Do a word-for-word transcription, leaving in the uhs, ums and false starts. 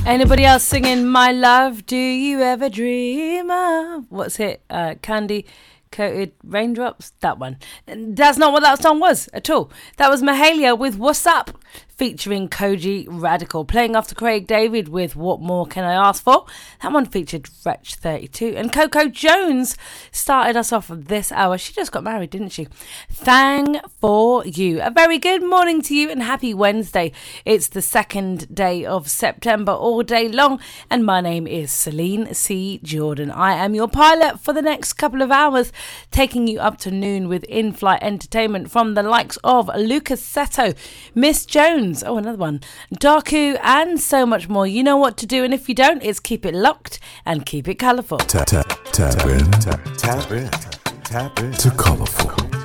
Anybody else singing My Love, Do You Ever Dream Of? What's it? Uh, Candy Coated Raindrops? That one. That's not what that song was at all. That was Mahalia with What's Up, featuring Koji Radical, playing after Craig David with What More Can I Ask For? That one featured Wretch thirty-two. And Coco Jones started us off this hour. She just got married, didn't she? Thang for You. A very good morning to you and happy Wednesday. It's the second day of September all day long. And my name is Celine C. Jordan. I am your pilot for the next couple of hours, taking you up to noon with in-flight entertainment from the likes of Lucas Seto, Miss Jones, oh, another one, Darku, and so much more. You know what to do, and if you don't, it's keep it locked and keep it colourful. Tap, tap, tap in, tap, tap in, tap in to colourful.